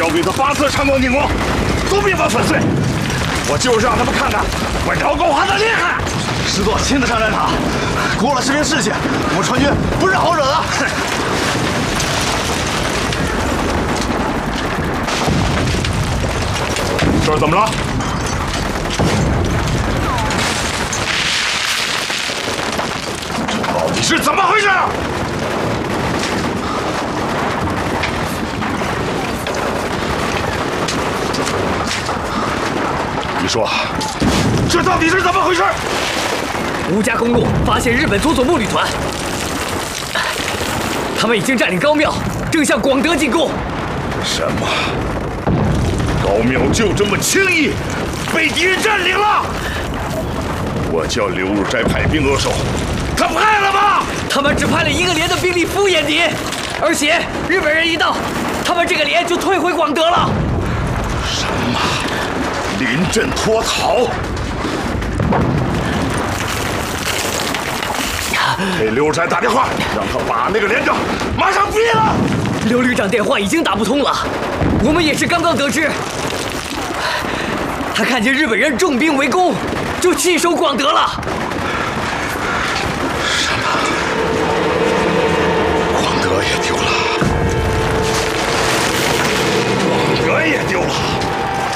交给他8次长光金光，都别把粉碎。我就是让他们看看我辽国华的厉害。 师座亲自上战场，过了士兵士气，我们川军不是好惹的。 这儿怎么了？这到底是怎么回事？你说，这到底是怎么回事？ 吴家公路发现日本佐佐木旅团，他们已经占领高庙，正向广德进攻。 什么？高庙就这么轻易被敌人占领了？我叫刘汝斋派兵扼守，他派了吗？ 他们只派了1个连的兵力敷衍敌，而且日本人一到，他们这个连就退回广德了。 什么？临阵脱逃？给刘汝斋打电话，让他把那个连长马上毙了。 刘旅长电话已经打不通了，我们也是刚刚得知，他看见日本人重兵围攻，就弃守广德了。 什么？广德也丢了，广德也丢了。